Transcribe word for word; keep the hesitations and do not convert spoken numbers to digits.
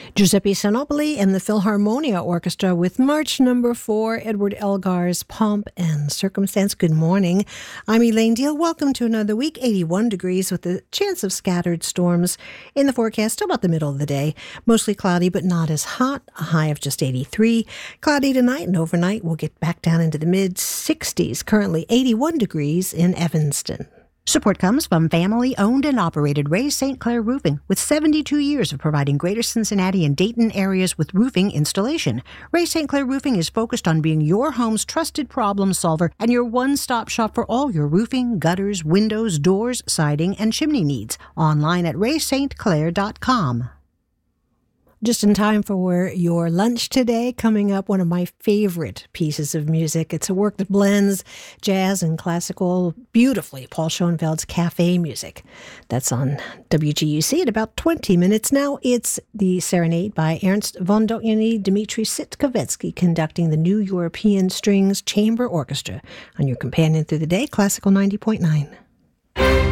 Giuseppe Sanopoli and the Philharmonia Orchestra with March Number Four, Edward Elgar's Pomp and Circumstance. Good morning. I'm Elaine Deal. Welcome to another week. eighty-one degrees with a chance of scattered storms in the forecast about the middle of the day. Mostly cloudy, but not as hot. A high of just eighty-three. Cloudy tonight and overnight. We'll get back down into the mid sixties. Currently eighty-one degrees in Evanston. Support comes from family-owned and operated Ray Saint Clair Roofing, with seventy-two years of providing Greater Cincinnati and Dayton areas with roofing installation. Ray Saint Clair Roofing is focused on being your home's trusted problem solver and your one-stop shop for all your roofing, gutters, windows, doors, siding, and chimney needs. Online at ray st clair dot com. Just in time for your lunch today, coming up, one of my favorite pieces of music. It's a work that blends jazz and classical beautifully. Paul Schoenfeld's Cafe Music. That's on W G U C at about twenty minutes now. It's the Serenade by Ernst von Dotyeny, Dmitri Sitkovetsky conducting the New European Strings Chamber Orchestra on your companion through the day, Classical ninety point nine.